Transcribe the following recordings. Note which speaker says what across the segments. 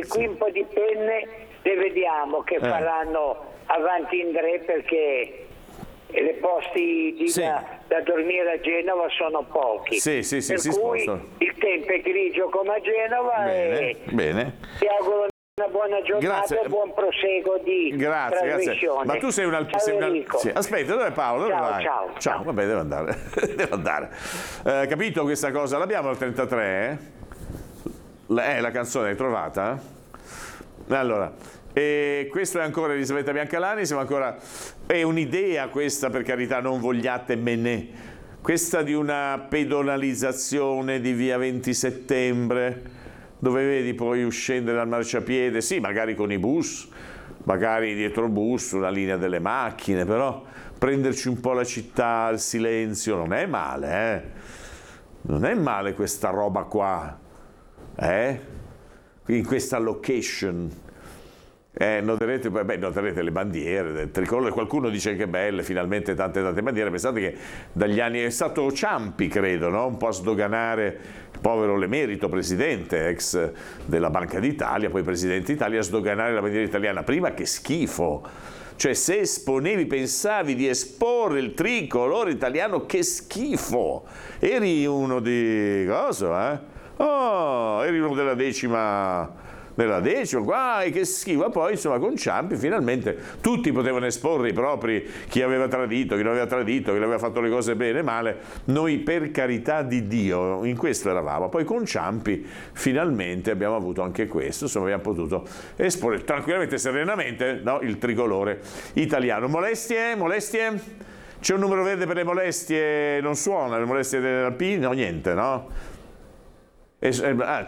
Speaker 1: qui un po' di penne le vediamo che faranno avanti in tre, perché i posti da dormire a Genova sono pochi.
Speaker 2: Sì,
Speaker 1: per cui
Speaker 2: spostano.
Speaker 1: il tempo è grigio come a Genova.
Speaker 2: Bene.
Speaker 1: Ti auguro una buona giornata e buon proseguo di trasmissione.
Speaker 2: Ma tu sei un
Speaker 1: Ciao,
Speaker 2: Aspetta, dove è Paolo? Dove vai?
Speaker 1: Ciao.
Speaker 2: Vabbè, devo andare. Devo andare. Capito questa cosa? L'abbiamo al 33? La canzone l'hai trovata? Allora, questo è ancora Elisabetta Biancalani, siamo ancora... È un'idea questa, per carità, non vogliatemene. Questa di una pedonalizzazione di via 20 settembre, dove vedi poi scendere dal marciapiede, sì, magari con i bus, magari dietro il bus, sulla linea delle macchine, però prenderci un po' la città, il silenzio, non è male, Non è male questa roba qua, in questa location. Noterete le bandiere del tricolore, qualcuno dice che belle, finalmente tante bandiere. Pensate che dagli anni è stato Ciampi, credo, no? Un po' a sdoganare il povero l'emerito presidente, ex della Banca d'Italia, poi presidente d'Italia, a sdoganare la bandiera italiana. Prima, che schifo! Cioè, se esponevi, pensavi di esporre il tricolore italiano, che schifo! Eri uno di... cosa, eri uno della decima, guai, che schifo. Poi insomma con Ciampi finalmente tutti potevano esporre i propri, chi aveva tradito, chi non aveva tradito, chi aveva fatto le cose bene, male. Noi, per carità di Dio, in questo eravamo. Poi con Ciampi finalmente abbiamo avuto anche questo, insomma abbiamo potuto esporre tranquillamente, serenamente, no, il tricolore italiano. Molestie? C'è un numero verde per le molestie? Non suona, le molestie dell'Alpini? No, niente, no? C'è la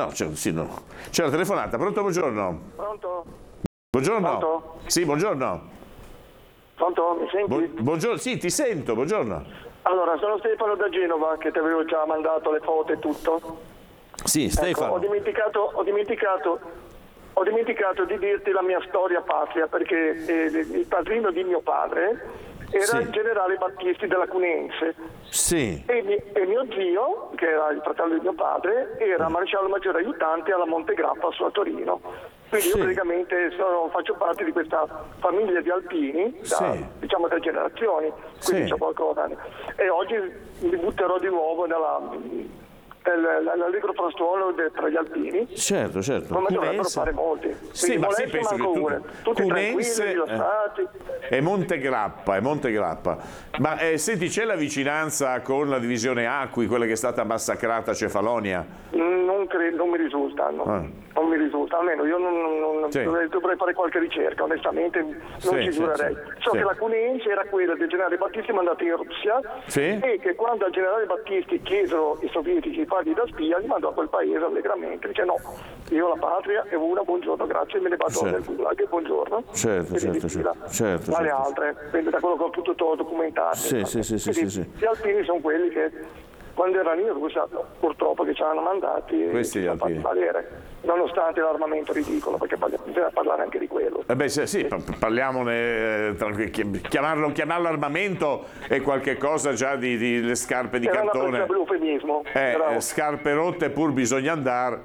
Speaker 2: telefonata. Pronto, buongiorno.
Speaker 3: Pronto?
Speaker 2: Buongiorno.
Speaker 3: Pronto?
Speaker 2: Sì, buongiorno.
Speaker 3: Pronto, mi senti?
Speaker 2: Buongiorno, sì, ti sento, buongiorno.
Speaker 3: Allora, sono Stefano da Genova, che ti avevo già mandato le foto e tutto.
Speaker 2: Sì, Stefano.
Speaker 3: Ecco, ho dimenticato di dirti la mia storia patria, perché il padrino di mio padre era il generale Battisti della Cunense.
Speaker 2: Sì.
Speaker 3: E mio zio, che era il fratello di mio padre, era maresciallo maggiore aiutante alla Montegrappa a Torino. Quindi io praticamente faccio parte di questa famiglia di alpini, diciamo da generazioni, quindi c'è qualcosa. E oggi mi butterò di nuovo nell'allegro frastuono tra gli alpini.
Speaker 2: Certo.
Speaker 3: Come dovrebbero fare molti.
Speaker 2: Sì, ma sì, penso che
Speaker 3: tutti tranquilli, rilassati.
Speaker 2: È Montegrappa. Ma senti, c'è la vicinanza con la divisione Acqui, quella che è stata massacrata a Cefalonia?
Speaker 3: Non mi risulta, non mi risulta, almeno io dovrei fare qualche ricerca, onestamente non ci giurerei. So che la Cunense era quella del generale Battisti mandato in Russia e che quando al generale Battisti chiesero i sovietici di fargli da spia, li mandò a quel paese allegramente, dice no, io la patria è una, buongiorno, grazie, me ne vado nel gulag, buongiorno. Certo. Le altre, quindi da quello che ho tutto documentato.
Speaker 2: Sì.
Speaker 3: Gli alpini sono quelli che quando erano in Russia purtroppo che ci hanno mandati
Speaker 2: questi gli alpini,
Speaker 3: nonostante l'armamento ridicolo, perché bisogna parlare anche di quello.
Speaker 2: Parliamone, chiamarlo armamento è qualche cosa già di le scarpe di cartone.
Speaker 3: Era un eufemismo.
Speaker 2: Scarpe rotte pur bisogna andare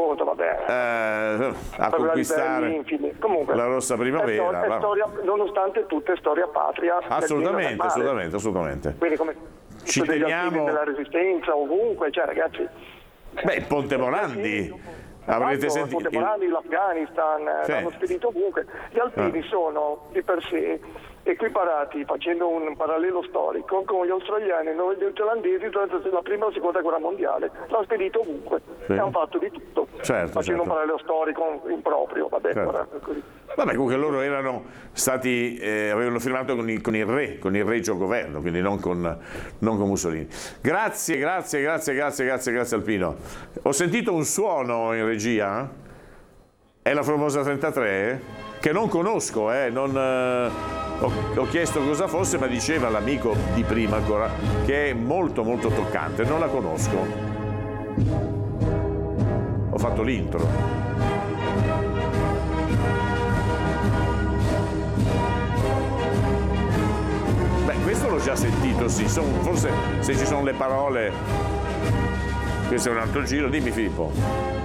Speaker 2: a conquistare la rossa primavera.
Speaker 3: È storia, nonostante tutto è storia patria.
Speaker 2: Assolutamente.
Speaker 3: Quindi come
Speaker 2: ci teniamo
Speaker 3: della resistenza ovunque, cioè ragazzi.
Speaker 2: Ponte Morandi. Avrete sentito?
Speaker 3: Ponte Morandi, l'Afghanistan, l'hanno spedito ovunque. Gli alpini sono di per sé equiparati, facendo un parallelo storico, con gli australiani e gli neozelandesi durante la prima e la seconda guerra mondiale. L'hanno spedito ovunque e hanno fatto di tutto, facendo un parallelo storico improprio.
Speaker 2: Vabbè, comunque loro erano stati, avevano firmato con il regio governo, quindi non con Mussolini. Grazie Alpino. Ho sentito un suono in regia, è la Formosa 33, che non conosco, ho chiesto cosa fosse, ma diceva l'amico di prima ancora che è molto molto toccante, non la conosco. Ho fatto l'intro. Questo l'ho già sentito, sì, forse se ci sono le parole, questo è un altro giro, dimmi Filippo.